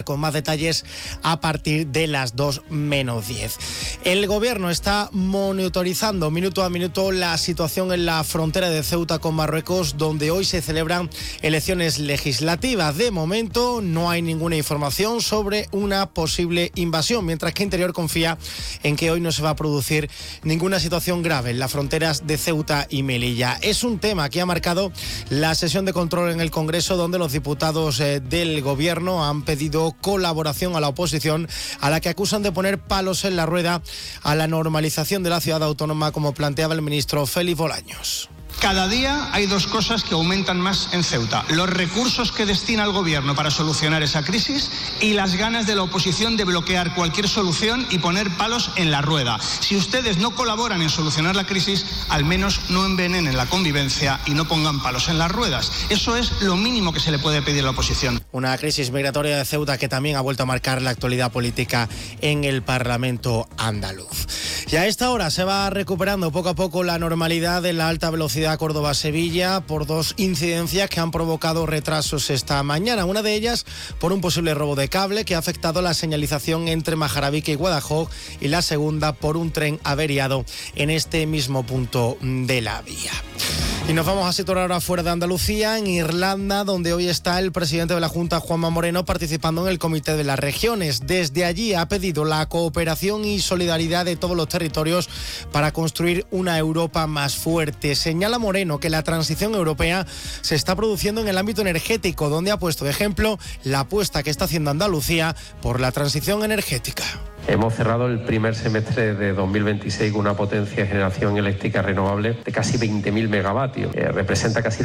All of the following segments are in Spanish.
con más detalles a partir de las 2:10. El Gobierno está monitorizando minuto a minuto la situación en la frontera de Ceuta con Marruecos, donde hoy se celebran elecciones legislativas. De momento no hay ninguna información sobre una posible invasión, mientras que Interior confía en que hoy no se va a producir ninguna situación grave en las fronteras de Ceuta y Melilla. Es un tema que ha marcado la sesión de control en el Congreso, donde los diputados del Gobierno han pedido colaboración a la oposición, a la que acusan de poner palos en la rueda a la normalización de la ciudad autónoma, como planteaba el ministro Félix Bolaños. Cada día hay dos cosas que aumentan más en Ceuta: los recursos que destina el Gobierno para solucionar esa crisis y las ganas de la oposición de bloquear cualquier solución y poner palos en la rueda. Si ustedes no colaboran en solucionar la crisis, al menos no envenenen la convivencia y no pongan palos en las ruedas. Eso es lo mínimo que se le puede pedir a la oposición. Una crisis migratoria de Ceuta que también ha vuelto a marcar la actualidad política en el Parlamento andaluz. Y a esta hora se va recuperando poco a poco la normalidad de la alta velocidad Córdoba-Sevilla por dos incidencias que han provocado retrasos esta mañana. Una de ellas por un posible robo de cable que ha afectado la señalización entre Majarabique y Guadalajara, y la segunda por un tren averiado en este mismo punto de la vía. Y nos vamos a situar ahora fuera de Andalucía, en Irlanda, donde hoy está el presidente de la Junta, Juanma Moreno, participando en el Comité de las Regiones. Desde allí ha pedido la cooperación y solidaridad de todos los territorios para construir una Europa más fuerte. Señala Moreno que la transición europea se está produciendo en el ámbito energético, donde ha puesto de ejemplo la apuesta que está haciendo Andalucía por la transición energética. Hemos cerrado el primer semestre de 2026 con una potencia de generación eléctrica renovable de casi 20.000 megavatios. Representa casi el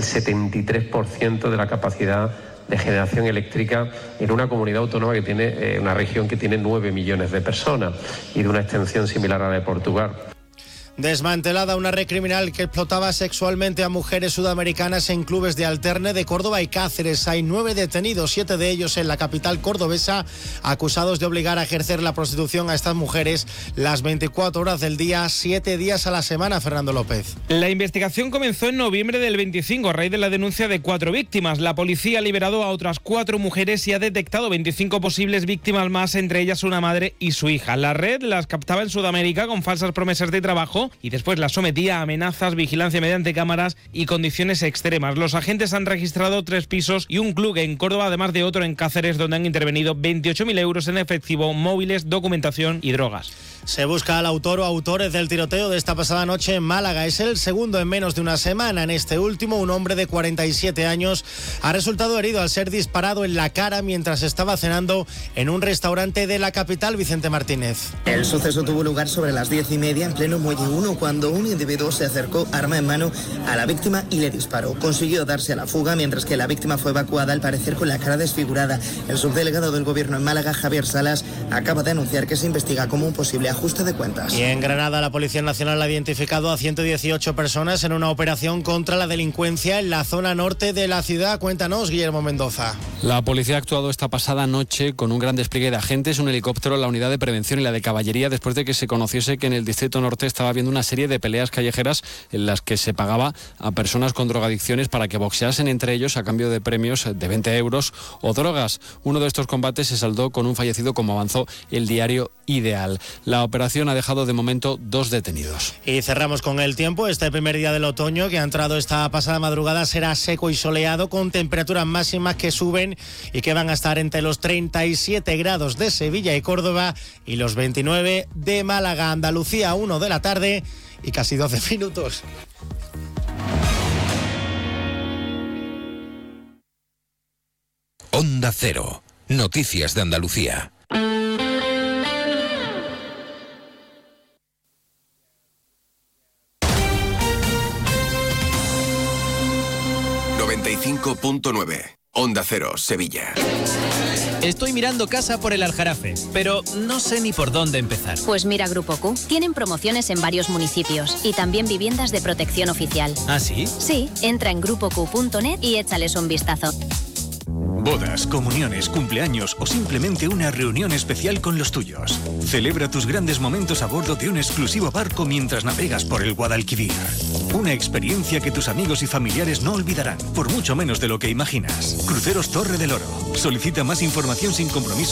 73% de la capacidad de generación eléctrica en una comunidad autónoma que tiene una región que tiene 9 millones de personas y de una extensión similar a la de Portugal. Desmantelada una red criminal que explotaba sexualmente a mujeres sudamericanas en clubes de alterne de Córdoba y Cáceres. Hay 9 detenidos, 7 de ellos en la capital cordobesa, acusados de obligar a ejercer la prostitución a estas mujeres las 24 horas del día, 7 días a la semana. Fernando López. La investigación comenzó en noviembre del 25 a raíz de la denuncia de 4 víctimas. La policía ha liberado a otras 4 mujeres y ha detectado 25 posibles víctimas más, entre ellas una madre y su hija. La red las captaba en Sudamérica con falsas promesas de trabajo y después la sometía a amenazas, vigilancia mediante cámaras y condiciones extremas. Los agentes han registrado 3 pisos y un club en Córdoba, además de otro en Cáceres, donde han intervenido 28.000 euros en efectivo, móviles, documentación y drogas. Se busca al autor o autores del tiroteo de esta pasada noche en Málaga. Es el segundo en menos de una semana. En este último, un hombre de 47 años ha resultado herido al ser disparado en la cara mientras estaba cenando en un restaurante de la capital. Vicente Martínez. El suceso tuvo lugar sobre las 10:30 en pleno Muelle 1, cuando un individuo se acercó arma en mano a la víctima y le disparó. Consiguió darse a la fuga, mientras que la víctima fue evacuada, al parecer con la cara desfigurada. El subdelegado del Gobierno en Málaga, Javier Salas, acaba de anunciar que se investiga como un posible ajuste de cuentas. Y en Granada, la Policía Nacional ha identificado a 118 personas en una operación contra la delincuencia en la zona norte de la ciudad. Cuéntanos, Guillermo Mendoza. La policía ha actuado esta pasada noche con un gran despliegue de agentes, un helicóptero, la unidad de prevención y la de caballería, después de que se conociese que en el distrito norte estaba habiendo una serie de peleas callejeras en las que se pagaba a personas con drogadicciones para que boxeasen entre ellos a cambio de premios de 20 euros o drogas. Uno de estos combates se saldó con un fallecido, como avanzó el diario Ideal. La operación ha dejado de momento 2 detenidos. Y cerramos con el tiempo. Este primer día del otoño que ha entrado esta pasada madrugada será seco y soleado, con temperaturas máximas que suben y que van a estar entre los 37 grados de Sevilla y Córdoba y los 29 de Málaga. Andalucía, 1 de la tarde y casi 12 minutos. Onda Cero. Noticias de Andalucía. .9 Onda Cero, Sevilla. Estoy mirando casa por el Aljarafe, pero no sé ni por dónde empezar. Pues mira Grupo Q. Tienen promociones en varios municipios y también viviendas de protección oficial. ¿Ah, sí? Sí, entra en grupoq.net y échales un vistazo. Bodas, comuniones, cumpleaños o simplemente una reunión especial con los tuyos. Celebra tus grandes momentos a bordo de un exclusivo barco mientras navegas por el Guadalquivir. Una experiencia que tus amigos y familiares no olvidarán, por mucho menos de lo que imaginas. Cruceros Torre del Oro. Solicita más información sin compromiso